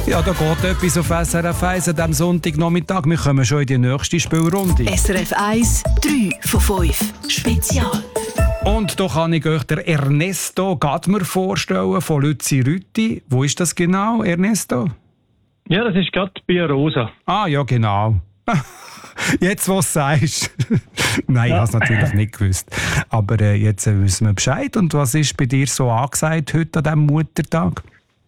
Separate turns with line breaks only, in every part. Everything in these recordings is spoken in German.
Ja, da geht etwas auf SRF 1 an diesem Sonntagnachmittag. Wir kommen schon in die nächste Spielrunde.
SRF 1, 3 von 5. Spezial.
Und da kann ich euch der Ernesto Gadmer vorstellen von Lützi-Rütti. Wo ist das genau, Ernesto?
Ja, das ist gerade bei Rosa.
Ah, ja, genau. Jetzt, was du sagst. Nein, ich habe es natürlich nicht gewusst. Aber jetzt wissen wir Bescheid. Und was ist bei dir so angesagt heute an diesem Muttertag?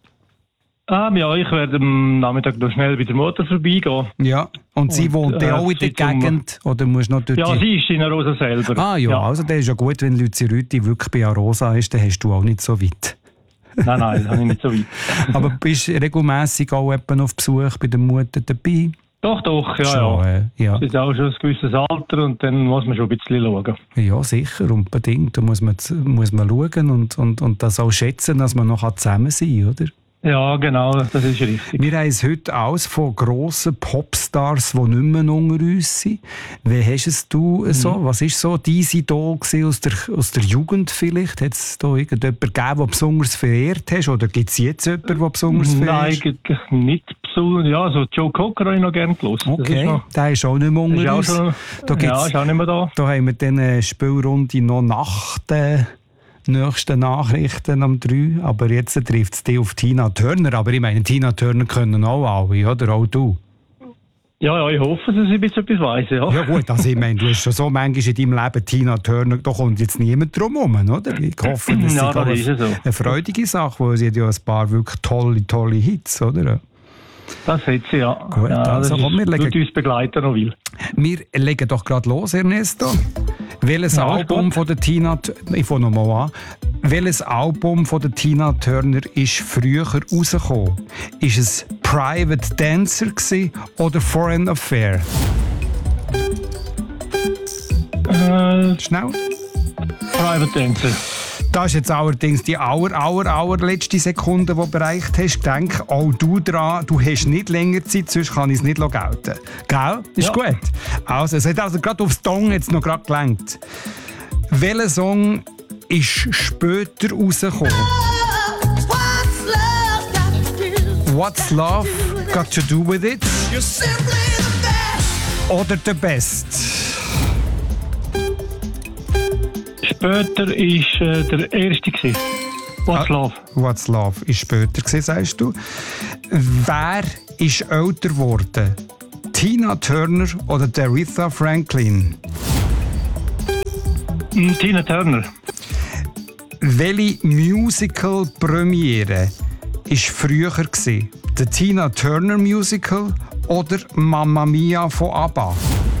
Ja, ich werde am Nachmittag noch schnell bei der Mutter vorbeigehen.
Ja, und sie wohnt ja auch in der Gegend? Oder musst noch durch
ja, sie ist in Arosa selber.
Ah ja, also das ist ja gut, wenn Lützi-Rütti wirklich bei Arosa ist, dann hast du auch nicht so weit.
Nein, das habe ich nicht so weit.
Aber bist du regelmässig auch auf Besuch bei der Mutter dabei?
Doch, ja.
Schon, ja.
Das ist auch schon ein gewisses Alter und dann muss man schon ein bisschen schauen.
Ja, sicher, unbedingt. Da muss man schauen und das auch schätzen, dass man noch zusammen sein kann, oder? Ja,
genau, das ist richtig.
Wir haben es heute aus von grossen Popstars, die nicht mehr unter uns sind. Wie hast du es so? Was war so dein Idol aus der Jugend vielleicht? Hat es da irgendjemanden gegeben, den besonders verehrt hast? Oder gibt es jetzt jemanden, der besonders verehrt?
Nein, eigentlich nicht besonders. Ja, so Joe Cocker habe ich noch gerne gehört.
Okay, der ist auch nicht mehr unter uns.
Ist auch nicht mehr da.
Da haben wir dann eine Spielrunde noch nach den nächsten Nachrichten um 3. Aber jetzt trifft es dich auf Tina Turner. Aber ich meine, Tina Turner können auch alle, oder? Auch du?
Ja, ich hoffe, dass ich jetzt etwas weiss. Ja
gut, also ich meine, du hast schon so manchmal in deinem Leben Tina Turner, da kommt jetzt niemand drum herum, oder? Ich hoffe, das ist eine freudige Sache, weil sie hat ja ein paar wirklich tolle Hits, oder?
Das hat sie, ja.
Gut, also komm, wir
uns begleiten noch will.
Wir legen doch gerade los, Ernesto. Welches Album von der Tina... Ich fange nochmal an. Welches Album von der Tina Turner ist früher rausgekommen? Ist es Private Dancer oder Foreign Affair? Schnell.
Private Dancer.
Das ist jetzt allerdings die allerletzte Sekunde, die du erreicht hast. Denk auch du dran, du hast nicht länger Zeit, sonst kann ich es nicht gelten. Gell? Ist gut. Also, es hat also gerade aufs Dong jetzt noch gerade gelenkt. Welcher Song ist später rausgekommen? What's Love Got to Do With It? Oder The Best?
Später war der erste. What's Love?
What's Love ist später, sagst du. Wer ist älter geworden? Tina Turner oder Aretha Franklin?
Tina Turner.
Welche Musical-Premiere war früher? Der Tina Turner Musical oder Mamma Mia von ABBA?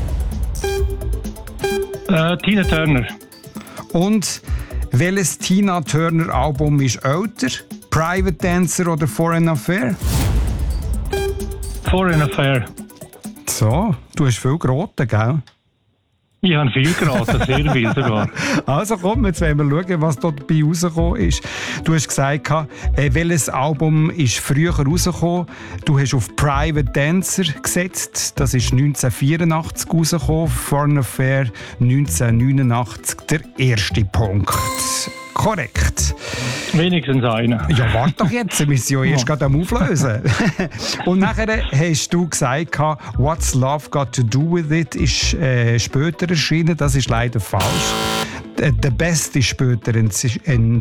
Tina Turner.
Und welches Tina Turner Album ist älter? Private Dancer oder Foreign Affair?
Foreign Affair.
So, du hast viel geraten, gell?
Ich habe viel geraten, sehr viel sogar.
Also komm, jetzt wollen wir schauen, was dort dabei rausgekommen ist. Du hast gesagt, welches Album ist früher rausgekommen? Du hast auf Private Dancer gesetzt. Das ist 1984 rausgekommen. Foreign Affair 1989. Der erste Punkt. Korrekt.
Wenigstens einer.
Ja, warte doch jetzt, wir sind ja erst gerade am Auflösen. Und nachher hast du gesagt, What's Love Got to Do With It ist später erschienen. Das ist leider falsch. The Best ist später erschienen,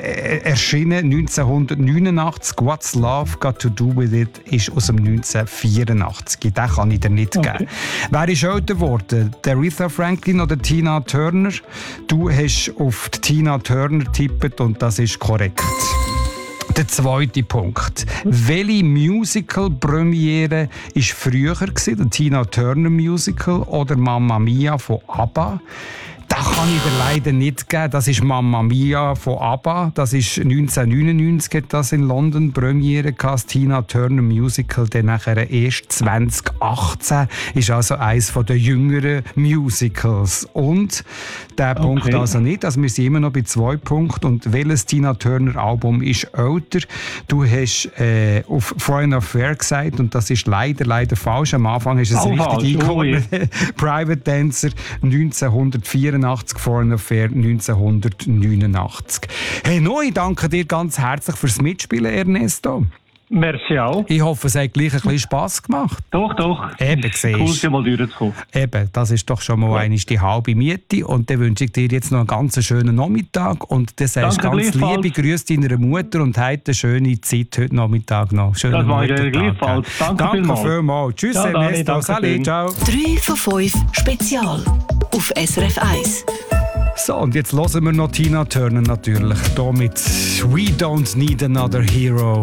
1989. What's Love Got to Do With It ist aus dem 1984. Den kann ich dir nicht geben. Wer ist älter geworden? Aretha Franklin oder Tina Turner? Du hast auf die Tina Turner getippt und das ist korrekt. Der zweite Punkt. Welche Musical-Premiere war früher? Der Tina Turner Musical oder Mamma Mia von ABBA? Das kann ich dir leider nicht geben. Das ist Mamma Mia von ABBA. Das ist 1999 hat das in London Premiere gehabt. Das Tina Turner Musical, dann nachher erst 2018. Ist also eines der jüngeren Musicals. Und der Punkt also nicht. Also wir sind immer noch bei 2 Punkten. Und welches Tina Turner Album ist älter? Du hast auf Foreign Affair gesagt und das ist leider falsch. Am Anfang ist es richtig eingeordnet. Private Dancer 1984. Foreign Affair 1989. Hey, ich danke dir ganz herzlich fürs Mitspielen, Ernesto.
Merci auch.
Ich hoffe, es hat gleich ein bisschen Spass gemacht.
Doch.
Eben,
Cool,
siehst
hier mal durchzukommen.
Eben, das ist doch schon mal einmal die halbe Miete. Und dann wünsche ich dir jetzt noch einen ganz schönen Nachmittag. Und dann sagst du
Danke,
ganz
gleichfalls.
liebe Grüße deiner Mutter und habt eine schöne Zeit heute Nachmittag noch. Schönen
Das mache ich
Muttertag,
gleichfalls.
gell?
Danke vielmals.
Tschüss,
Ja, Dani,
Ernesto.
danke
Salut,
schön.
ciao.
3 von 5 Spezial auf SRF 1.
So, und jetzt hören wir noch Tina Turner natürlich. Hier mit «We Don't Need Another Hero».